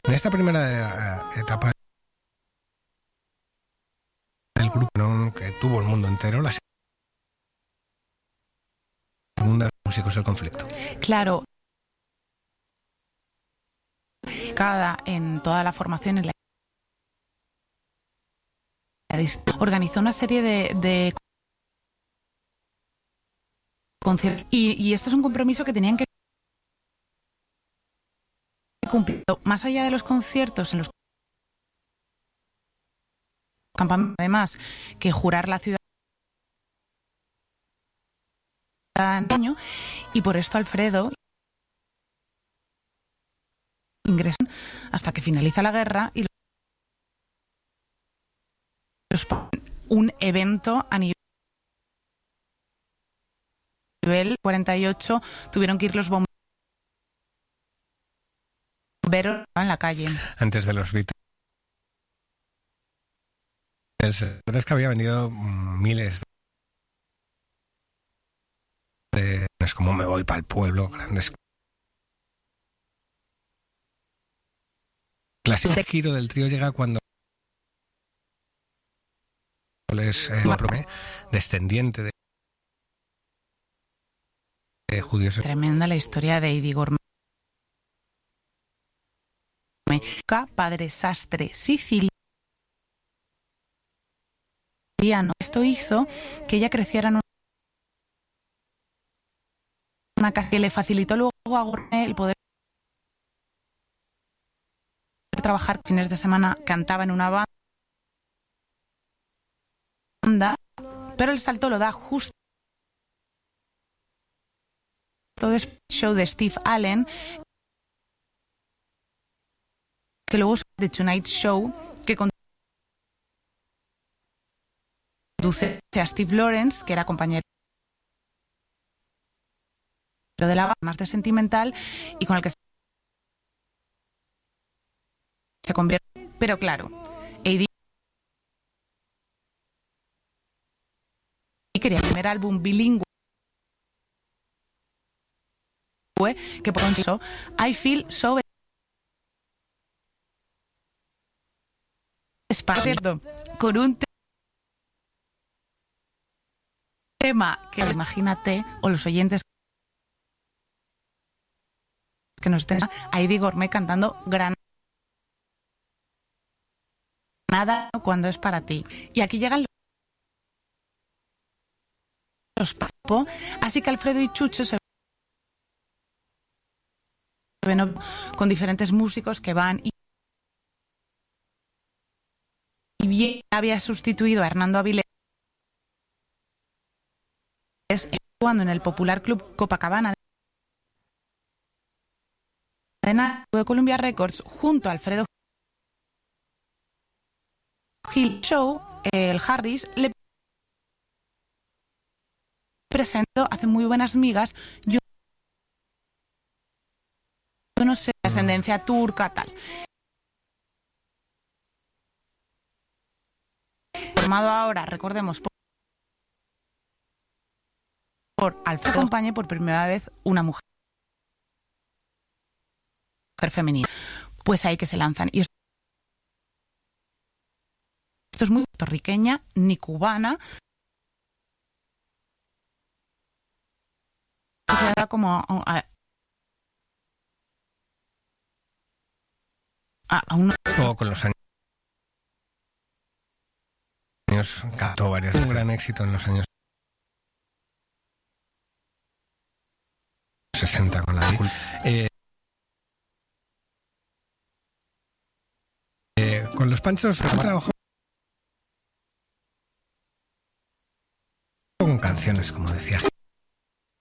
En esta primera etapa del grupo, ¿no?, que tuvo el mundo entero, la segunda, músicos del conflicto. Claro, en toda la formación en la organizó una serie de conciertos y este es un compromiso que tenían que cumplir. Más allá de los conciertos en los campamentos, además que jurar la ciudad año, y por esto Alfredo ingresa hasta que finaliza la guerra y un evento a nivel 48 tuvieron que ir los bomberos en la calle. Antes de los Beatles. La verdad es que había vendido miles de... Es como Me voy para el pueblo, grandes... Clásico giro del trío llega cuando les descendiente de judíos. Tremenda la historia de Eddie Gourmet, padre sastre siciliano. Esto hizo que ella creciera en una casa que le facilitó luego a Gourmet el poder trabajar fines de semana. Cantaba en una banda, pero el salto lo da justo después del show de Steve Allen, que luego es The Tonight Show, que conduce a Steve Lawrence, que era compañero de la banda, más de sentimental, y con el que se convierte. Pero claro, Eddie quería el primer álbum bilingüe, que por eso I Feel So Spider, con un tema que imagínate, o los oyentes que nos estén, a Eddie Gourmet cantando Granada cuando es para ti. Y aquí llegan los Papo, así que Alfredo y Chucho se ven con diferentes músicos que van y bien había sustituido a Hernando Avilés cuando en el popular club Copacabana de Columbia Records junto a Alfredo Gil Show, el Harris le presentó, hace muy buenas migas, yo no sé, ascendencia turca, tal. Formado ahora, recordemos, por Alfredo, acompañe por primera vez una mujer femenina. Pues ahí que se lanzan. Y esto es muy puertorriqueña ni cubana. Se da como a un... O con los años cantó varias. Un gran éxito en los años 60 con la con los Panchos trabajó con canciones, como decía.